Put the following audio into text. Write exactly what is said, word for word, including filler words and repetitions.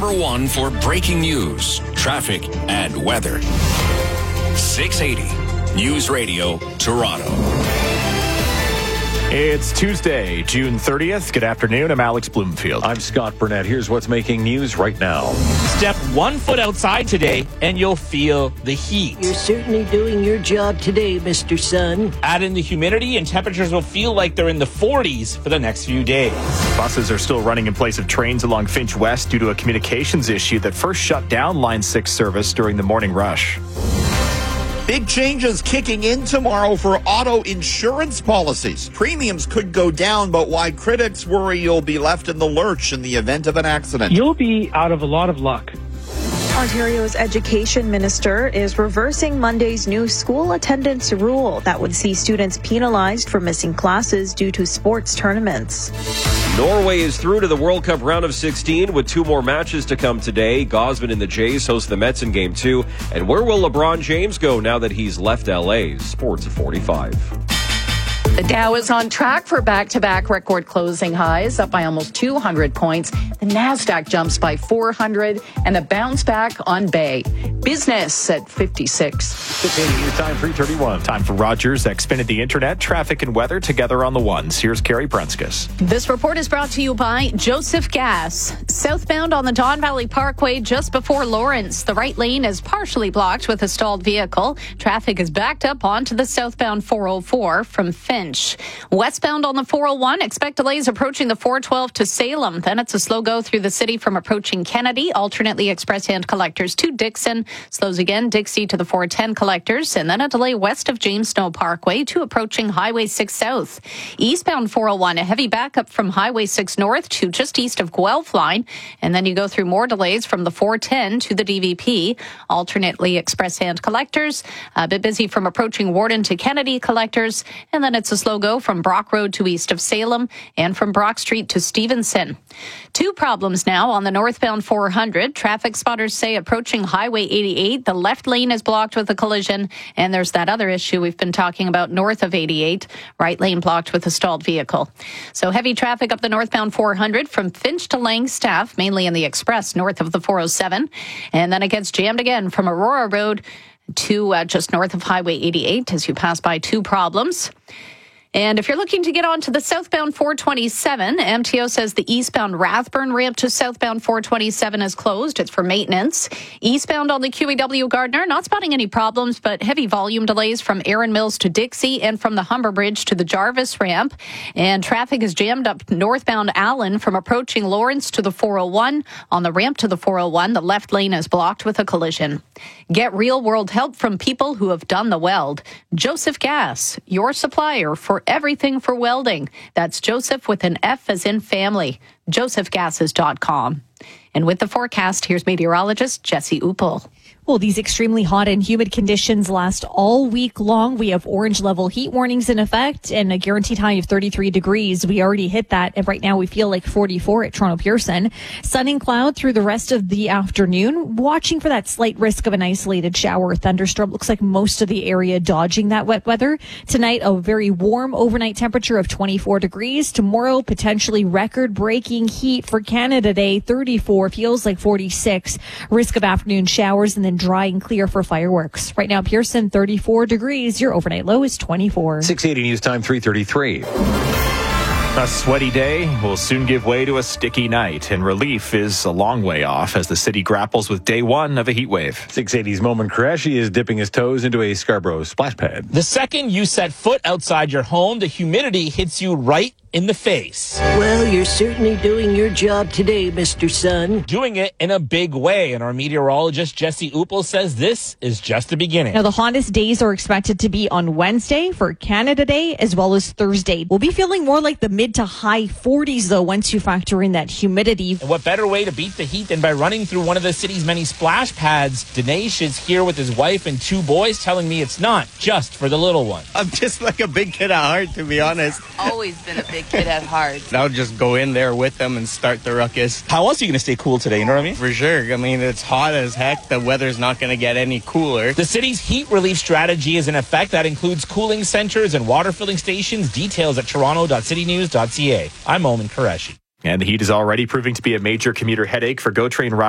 number one for breaking news, traffic, and weather. six eighty News Radio, Toronto. It's Tuesday, June thirtieth. Good afternoon. I'm Alex Bloomfield. I'm Scott Burnett. Here's what's making news right now. Step one foot outside today and you'll feel the heat. You're certainly doing your job today, Mister Sun. Add in the humidity and temperatures will feel like they're in the forties for the next few days. Buses are still running in place of trains along Finch West due to a communications issue that first shut down Line six service during the morning rush. Big changes kicking in tomorrow for auto insurance policies. Premiums could go down, but why critics worry you'll be left in the lurch in the event of an accident. You'll be out of a lot of luck. Ontario's education minister is reversing Monday's new school attendance rule that would see students penalized for missing classes due to sports tournaments. Norway is through to the World Cup round of sixteen with two more matches to come today. Gosman and the Jays host the Mets in game two. And where will LeBron James go now that he's left L A? Sports at forty-five. The Dow is on track for back-to-back record closing highs, up by almost two hundred points. The Nasdaq jumps by four hundred, and a bounce back on Bay. Business at fifty-six. six eighty News Time, three thirty-one. Time for Rogers Xfinity Internet, traffic and weather together on the ones. Here's Carrie Prenskus. This report is brought to you by Joseph Gas. Southbound on the Don Valley Parkway just before Lawrence. The right lane is partially blocked with a stalled vehicle. Traffic is backed up onto the southbound four oh four from Finch. Westbound on the four oh one, expect delays approaching the four twelve to Salem. Then it's a slow go through the city from approaching Kennedy, alternately express hand collectors to Dixon. Slows again, Dixie to the four ten collectors, and then a delay west of James Snow Parkway to approaching Highway six South. Eastbound four oh one, a heavy backup from Highway six North to just east of Guelph line, and then you go through more delays from the four ten to the D V P, alternately express hand collectors. A bit busy from approaching Warden to Kennedy collectors, and then it's a slow go from Brock Road to east of Salem and from Brock Street to Stevenson. Two problems now on the northbound four hundred. Traffic spotters say approaching Highway eighty-eight, the left lane is blocked with a collision, and there's that other issue we've been talking about north of eighty-eight, right lane blocked with a stalled vehicle. So heavy traffic up the northbound four hundred from Finch to Langstaff, mainly in the express north of the four oh seven, and then it gets jammed again from Aurora Road to uh, just north of Highway eighty-eight as you pass by two problems. And if you're looking to get onto the southbound four twenty-seven, M T O says the eastbound Rathburn ramp to southbound four twenty-seven is closed. It's for maintenance. Eastbound on the Q E W Gardner, not spotting any problems, but heavy volume delays from Erin Mills to Dixie and from the Humber Bridge to the Jarvis ramp. And traffic is jammed up northbound Allen from approaching Lawrence to the four oh one. On the ramp to the four oh one, the left lane is blocked with a collision. Get real-world help from people who have done the weld. Joseph Gas, your supplier for everything for welding. That's Joseph with an F as in family. joseph gases dot com. And with the forecast, here's meteorologist Jesse Uppel. Well, these extremely hot and humid conditions last all week long. We have orange level heat warnings in effect and a guaranteed high of thirty-three degrees. We already hit that, and right now we feel like forty-four at Toronto Pearson. Sun and cloud through the rest of the afternoon. Watching for that slight risk of an isolated shower or thunderstorm. Looks like most of the area dodging that wet weather. Tonight, a very warm overnight temperature of twenty-four degrees. Tomorrow, potentially record-breaking heat for Canada Day. thirty-four, feels like forty-six. Risk of afternoon showers and then dry and clear for fireworks. Right now, Pearson, thirty-four degrees. Your overnight low is twenty-four. six eighty News Time, three thirty-three. A sweaty day will soon give way to a sticky night, and relief is a long way off as the city grapples with day one of a heat wave. six eighty's Momin Qureshi is dipping his toes into a Scarborough splash pad. The second you set foot outside your home, the humidity hits you right in the face. Well, you're certainly doing your job today, Mister Sun. Doing it in a big way, and our meteorologist Jesse Uppel says this is just the beginning. Now, the hottest days are expected to be on Wednesday for Canada Day as well as Thursday. We'll be feeling more like the mid to high forties, though, once you factor in that humidity. And what better way to beat the heat than by running through one of the city's many splash pads? Dinesh is here with his wife and two boys, telling me it's not just for the little one. I'm just like a big kid at heart, to be honest. Always been a big kid at heart. I'll just go in there with them and start the ruckus. How else are you going to stay cool today, you know what I mean? For sure. I mean, it's hot as heck. The weather's not going to get any cooler. The city's heat relief strategy is in effect. That includes cooling centers and water filling stations. Details at toronto dot city news dot c a. I'm Momin Qureshi. And the heat is already proving to be a major commuter headache for GO Train riders.